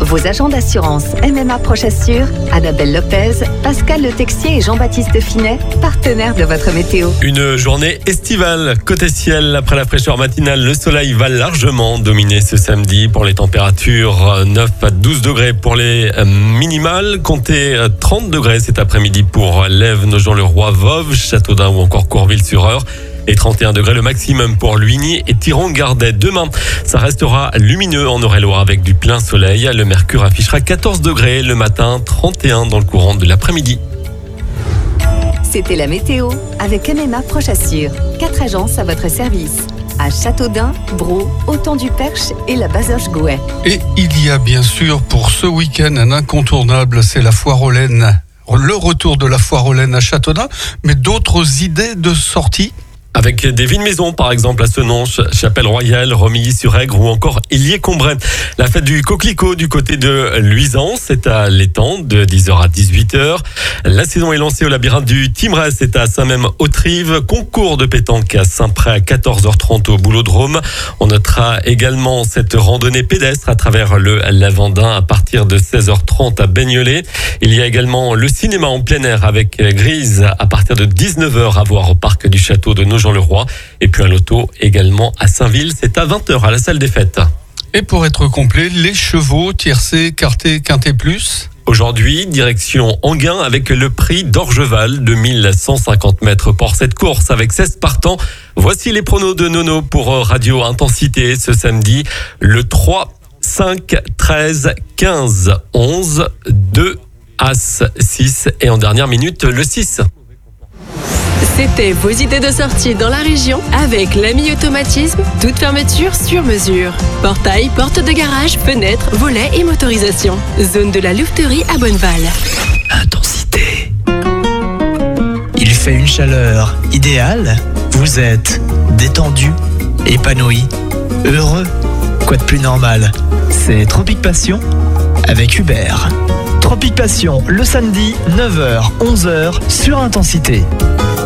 Vos agents d'assurance MMA Prochassure, Annabelle Lopez, Pascal Le Texier et Jean-Baptiste Finet, partenaires de votre météo. Une journée estivale. Côté ciel, après la fraîcheur matinale, le soleil va largement dominer ce samedi pour les températures 9 à 12 degrés pour les minimales. Comptez 30 degrés cet après-midi pour l'Ève, Nogent-le-Roi, Voves, Châteaudun ou encore Courville-sur-Eure. Et 31 degrés le maximum pour Luigny et Thiron-Gardet. Demain, ça restera lumineux en Eure-et-Loire avec du plein soleil. Le mercure affichera 14 degrés le matin, 31 dans le courant de l'après-midi. C'était la météo avec MMA Prochassure. 4 agences à votre service. À Châteaudun, Braux, Autant-du-Perche et la Bazoche-Gouet. Et il y a bien sûr pour ce week-end un incontournable, c'est la foire aux laines. Le retour de la foire aux laines à Châteaudun, mais d'autres idées de sortie ? Avec des villes-maisons, par exemple, à Senonches, Chapelle-Royale, Romilly-sur-Aigre ou encore Illier-Combray. La fête du coquelicot du côté de Luisance, c'est à l'étang de 10h à 18h. La saison est lancée au labyrinthe du Timerès, c'est à Saint-Même-Autrive. Concours de pétanque à Saint-Pré à 14h30 au Boulodrome. On notera également cette randonnée pédestre à travers le Lavandin à partir de 16h30 à Bagnolet. Il y a également le cinéma en plein air avec Grise à partir de 19h à voir au parc du château de Nogent-le-Roi. Et puis un loto également à Saint-Ville, c'est à 20h à la salle des fêtes. Et pour être complet, les chevaux, tiercé, quarté, quinté plus. Aujourd'hui, direction Enghien avec le prix d'Orgeval de 1150 mètres pour cette course avec 16 partants. Voici les pronos de Nono pour Radio Intensité ce samedi. Le 3, 5, 13, 15, 11, 2, As, 6 et en dernière minute le 6. C'était vos idées de sortie dans la région avec l'Ami Automatisme, toute fermeture sur mesure. Portail, porte de garage, fenêtres, volets et motorisation. Zone de la louveterie à Bonneval. Intensité. Il fait une chaleur idéale. Vous êtes détendu, épanoui, heureux. Quoi de plus normal ? C'est Tropique Passion avec Hubert. Tropique Passion, le samedi, 9h, 11h sur Intensité.